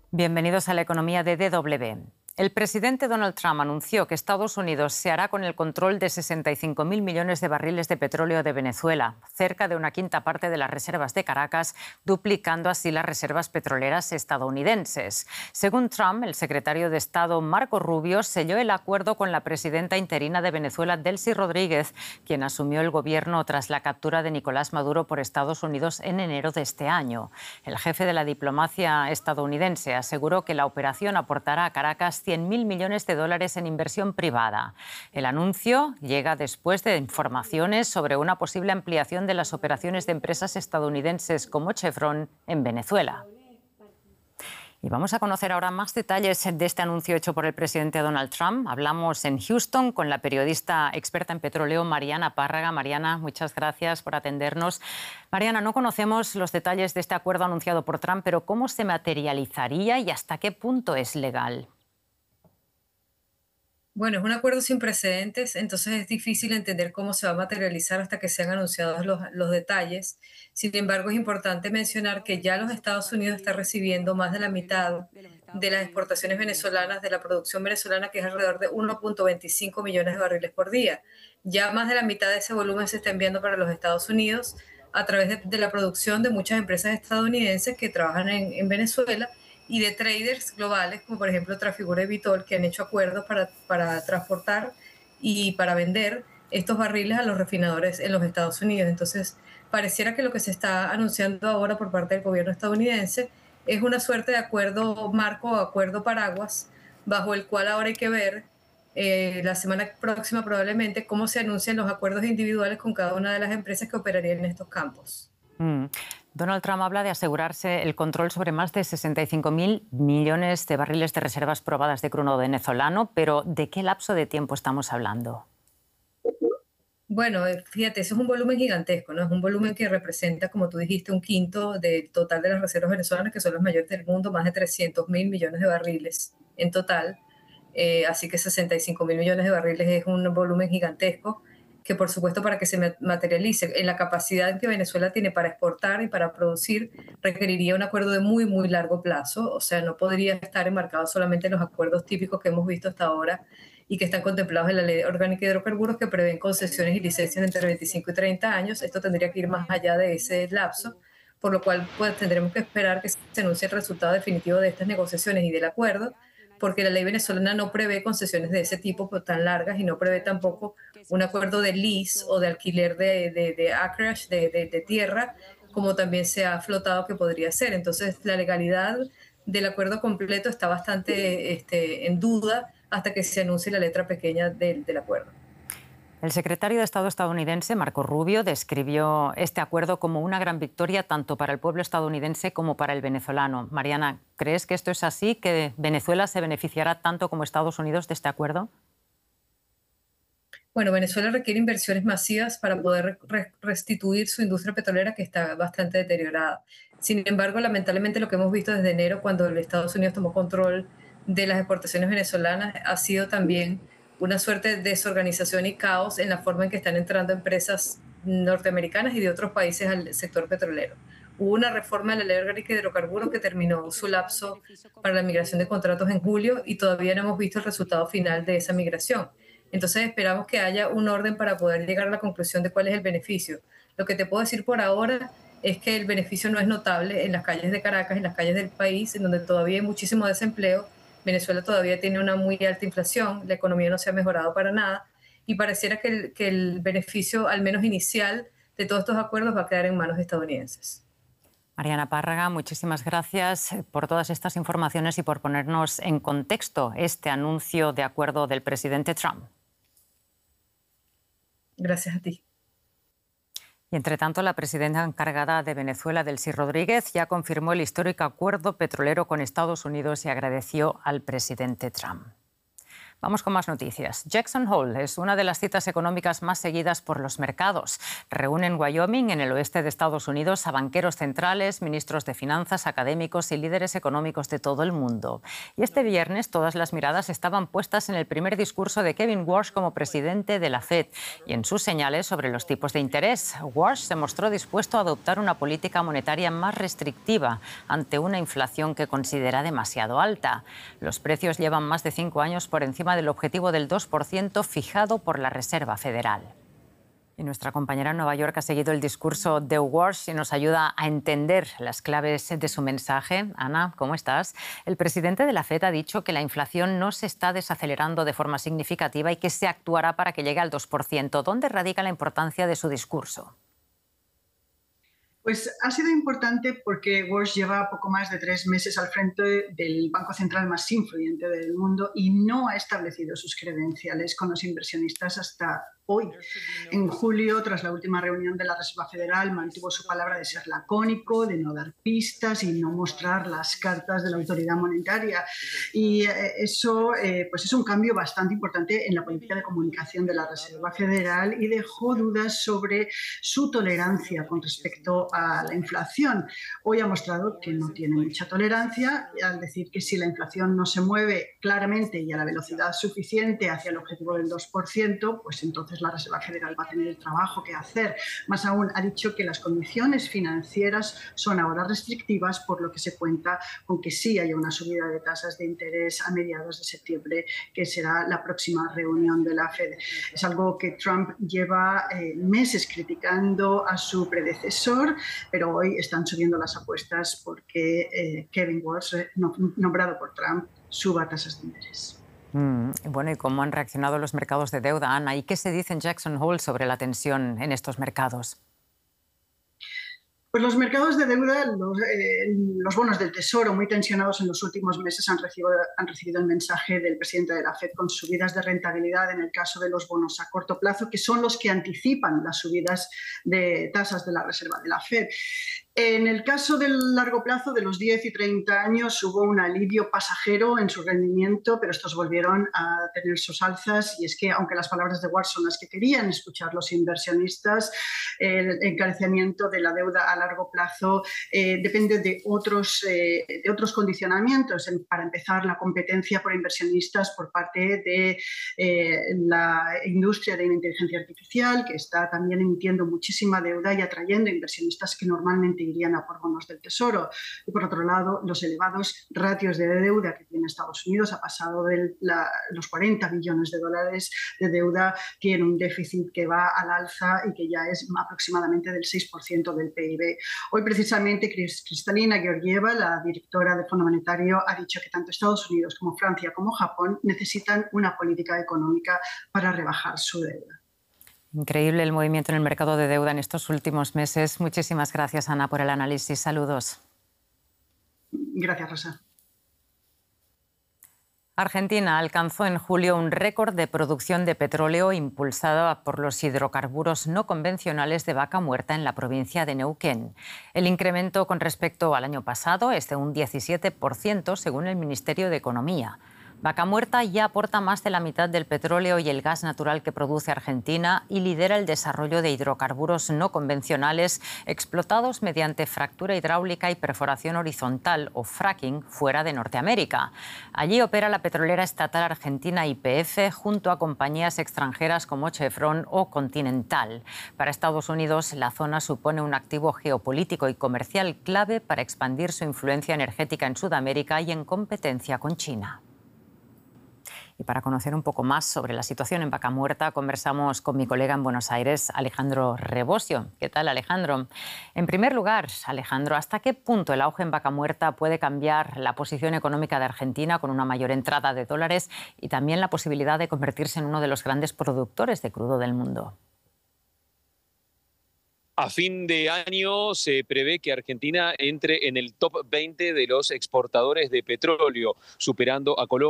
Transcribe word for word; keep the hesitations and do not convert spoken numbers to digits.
Bienvenidos a la economía de D W. El presidente Donald Trump anunció que Estados Unidos se hará con el control de sesenta y cinco mil millones de barriles de petróleo de Venezuela, cerca de una quinta parte de las reservas de Caracas, duplicando así las reservas petroleras estadounidenses. Según Trump, el secretario de Estado Marco Rubio selló el acuerdo con la presidenta interina de Venezuela, Delcy Rodríguez, quien asumió el gobierno tras la captura de Nicolás Maduro por Estados Unidos en enero de este año. El jefe de la diplomacia estadounidense aseguró que la operación aportará a Caracas cien mil millones de dólares en inversión privada. El anuncio llega después de informaciones sobre una posible ampliación de las operaciones de empresas estadounidenses como Chevron en Venezuela. Y vamos a conocer ahora más detalles de este anuncio hecho por el presidente Donald Trump. Hablamos en Houston con la periodista experta en petróleo Mariana Párraga. Mariana, muchas gracias por atendernos. Mariana, no conocemos los detalles de este acuerdo anunciado por Trump, pero ¿cómo se materializaría y hasta qué punto es legal? Bueno, es un acuerdo sin precedentes, entonces es difícil entender cómo se va a materializar hasta que sean anunciados los, los detalles. Sin embargo, es importante mencionar que ya los Estados Unidos están recibiendo más de la mitad de las exportaciones venezolanas, de la producción venezolana, que es alrededor de uno punto veinticinco millones de barriles por día. Ya más de la mitad de ese volumen se está enviando para los Estados Unidos a través de, de la producción de muchas empresas estadounidenses que trabajan en, en Venezuela y de traders globales, como por ejemplo Trafigura y Vitol, que han hecho acuerdos para, para transportar y para vender estos barriles a los refinadores en los Estados Unidos. Entonces, pareciera que lo que se está anunciando ahora por parte del gobierno estadounidense es una suerte de acuerdo marco o acuerdo paraguas, bajo el cual ahora hay que ver eh, la semana próxima probablemente cómo se anuncian los acuerdos individuales con cada una de las empresas que operarían en estos campos. Mm. Donald Trump habla de asegurarse el control sobre más de sesenta y cinco mil millones de barriles de reservas probadas de crudo venezolano, pero ¿de qué lapso de tiempo estamos hablando? Bueno, eh, fíjate, eso es un volumen gigantesco, ¿no? Es un volumen que representa, como tú dijiste, un quinto del total de las reservas venezolanas, que son las mayores del mundo, más de trescientos mil millones de barriles en total. Eh, así que sesenta y cinco mil millones de barriles es un volumen gigantesco que, por supuesto, para que se materialice en la capacidad que Venezuela tiene para exportar y para producir, requeriría un acuerdo de muy, muy largo plazo. O sea, no podría estar enmarcado solamente en los acuerdos típicos que hemos visto hasta ahora y que están contemplados en la Ley Orgánica de Hidrocarburos, que prevén concesiones y licencias de entre veinticinco y treinta años. Esto tendría que ir más allá de ese lapso, por lo cual pues, tendremos que esperar que se anuncie el resultado definitivo de estas negociaciones y del acuerdo, porque la ley venezolana no prevé concesiones de ese tipo pues, tan largas y no prevé tampoco un acuerdo de lease o de alquiler de, de, de acreage, de, de, de tierra, como también se ha flotado que podría ser. Entonces, la legalidad del acuerdo completo está bastante este, en duda hasta que se anuncie la letra pequeña del, del acuerdo. El secretario de Estado estadounidense, Marco Rubio, describió este acuerdo como una gran victoria tanto para el pueblo estadounidense como para el venezolano. Mariana, ¿crees que esto es así, que Venezuela se beneficiará tanto como Estados Unidos de este acuerdo? Bueno, Venezuela requiere inversiones masivas para poder re restituir su industria petrolera, que está bastante deteriorada. Sin embargo, lamentablemente lo que hemos visto desde enero, cuando los Estados Unidos tomó control de las exportaciones venezolanas, ha sido también una suerte de desorganización y caos en la forma en que están entrando empresas norteamericanas y de otros países al sector petrolero. Hubo una reforma de la Ley Orgánica de Hidrocarburos que terminó su lapso para la migración de contratos en julio y todavía no hemos visto el resultado final de esa migración. Entonces esperamos que haya un orden para poder llegar a la conclusión de cuál es el beneficio. Lo que te puedo decir por ahora es que el beneficio no es notable en las calles de Caracas, en las calles del país, en donde todavía hay muchísimo desempleo. Venezuela todavía tiene una muy alta inflación, la economía no se ha mejorado para nada y pareciera que el, que el beneficio, al menos inicial, de todos estos acuerdos va a quedar en manos estadounidenses. Mariana Párraga, muchísimas gracias por todas estas informaciones y por ponernos en contexto este anuncio de acuerdo del presidente Trump. Gracias a ti. Y entre tanto, la presidenta encargada de Venezuela, Delcy Rodríguez, ya confirmó el histórico acuerdo petrolero con Estados Unidos y agradeció al presidente Trump. Vamos con más noticias. Jackson Hole es una de las citas económicas más seguidas por los mercados. Reúne en Wyoming, en el oeste de Estados Unidos, a banqueros centrales, ministros de finanzas, académicos y líderes económicos de todo el mundo. Y este viernes todas las miradas estaban puestas en el primer discurso de Kevin Warsh como presidente de la Fed y en sus señales sobre los tipos de interés. Warsh se mostró dispuesto a adoptar una política monetaria más restrictiva ante una inflación que considera demasiado alta. Los precios llevan más de cinco años por encima del objetivo del dos por ciento fijado por la Reserva Federal. Y nuestra compañera en Nueva York ha seguido el discurso de Warsh y nos ayuda a entender las claves de su mensaje. Ana, ¿cómo estás? El presidente de la Fed ha dicho que la inflación no se está desacelerando de forma significativa y que se actuará para que llegue al dos por ciento. ¿Dónde radica la importancia de su discurso? Pues ha sido importante porque Warsh lleva poco más de tres meses al frente del banco central más influyente del mundo y no ha establecido sus credenciales con los inversionistas hasta hoy. En julio, tras la última reunión de la Reserva Federal, mantuvo su palabra de ser lacónico, de no dar pistas y no mostrar las cartas de la autoridad monetaria. Y eh, eso eh, pues es un cambio bastante importante en la política de comunicación de la Reserva Federal y dejó dudas sobre su tolerancia con respecto a la inflación. Hoy ha mostrado que no tiene mucha tolerancia al decir que si la inflación no se mueve claramente y a la velocidad suficiente hacia el objetivo del dos por ciento, pues entonces la Reserva Federal va a tener el trabajo que hacer. Más aún, ha dicho que las condiciones financieras son ahora restrictivas, por lo que se cuenta con que sí haya una subida de tasas de interés a mediados de septiembre, que será la próxima reunión de la Fed. Es algo que Trump lleva eh, meses criticando a su predecesor, pero hoy están subiendo las apuestas porque eh, Kevin Warsh, nombrado por Trump, suba tasas de interés. Mm, bueno, ¿y cómo han reaccionado los mercados de deuda, Ana? ¿Y qué se dice en Jackson Hole sobre la tensión en estos mercados? Pues los mercados de deuda, los, eh, los bonos del Tesoro muy tensionados en los últimos meses han recibido, han recibido el mensaje del presidente de la Fed con subidas de rentabilidad en el caso de los bonos a corto plazo, que son los que anticipan las subidas de tasas de la Reserva de la Fed. En el caso del largo plazo, de los diez y treinta años, hubo un alivio pasajero en su rendimiento, pero estos volvieron a tener sus alzas. Y es que, aunque las palabras de Warsh son las que querían escuchar los inversionistas, el encarecimiento de la deuda a largo plazo eh, depende de otros, eh, de otros condicionamientos. Para empezar, la competencia por inversionistas por parte de eh, la industria de la inteligencia artificial, que está también emitiendo muchísima deuda y atrayendo inversionistas que normalmente irían a por bonos del Tesoro. Y por otro lado, los elevados ratios de deuda que tiene Estados Unidos, ha pasado de la, los cuarenta billones de dólares de deuda, tiene un déficit que va al alza y que ya es aproximadamente del seis por ciento del P I B. Hoy precisamente Kristalina Georgieva, la directora del Fondo Monetario, ha dicho que tanto Estados Unidos como Francia como Japón necesitan una política económica para rebajar su deuda. Increíble el movimiento en el mercado de deuda en estos últimos meses. Muchísimas gracias, Ana, por el análisis. Saludos. Gracias, Rosa. Argentina alcanzó en julio un récord de producción de petróleo impulsada por los hidrocarburos no convencionales de Vaca Muerta en la provincia de Neuquén. El incremento con respecto al año pasado es de un diecisiete por ciento, según el Ministerio de Economía. Vaca Muerta ya aporta más de la mitad del petróleo y el gas natural que produce Argentina y lidera el desarrollo de hidrocarburos no convencionales explotados mediante fractura hidráulica y perforación horizontal o fracking fuera de Norteamérica. Allí opera la petrolera estatal argentina Y P F junto a compañías extranjeras como Chevron o Continental. Para Estados Unidos, la zona supone un activo geopolítico y comercial clave para expandir su influencia energética en Sudamérica y en competencia con China. Y para conocer un poco más sobre la situación en Vaca Muerta, conversamos con mi colega en Buenos Aires, Alejandro Rebosio. ¿Qué tal, Alejandro? En primer lugar, Alejandro, ¿hasta qué punto el auge en Vaca Muerta puede cambiar la posición económica de Argentina con una mayor entrada de dólares y también la posibilidad de convertirse en uno de los grandes productores de crudo del mundo? A fin de año se prevé que Argentina entre en el top veinte de los exportadores de petróleo, superando a Colombia.